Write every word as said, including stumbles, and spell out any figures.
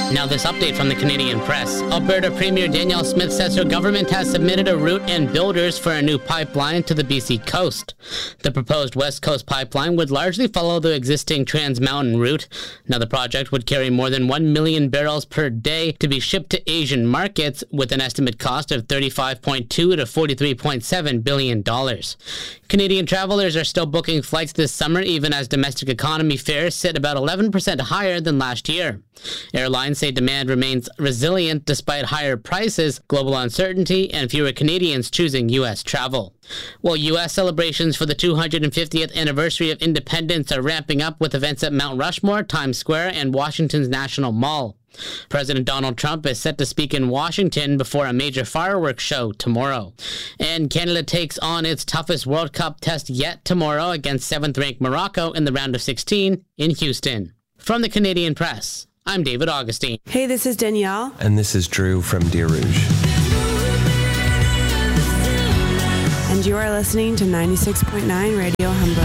Now this update from the Canadian Press. Alberta Premier Danielle Smith says her government has submitted a route and builders for a new pipeline to the B C coast. The proposed West Coast pipeline would largely follow the existing Trans Mountain route. Now the project would carry more than one million barrels per day to be shipped to Asian markets with an estimate cost of thirty-five point two to forty-three point seven billion dollars. Canadian travelers are still booking flights this summer even as domestic economy fares sit about eleven percent higher than last year. Airlines say demand remains resilient despite higher prices, global uncertainty, and fewer Canadians choosing U S travel. While U S celebrations for the two hundred fiftieth anniversary of independence are ramping up with events at Mount Rushmore, Times Square, and Washington's National Mall. President Donald Trump is set to speak in Washington before a major fireworks show tomorrow. And Canada takes on its toughest World Cup test yet tomorrow against seventh-ranked Morocco in the round of sixteen in Houston. From the Canadian Press, I'm David Augustine. Hey, this is Danielle. And this is Drew from Deer Rouge. And you are listening to ninety-six point nine Radio Humboldt.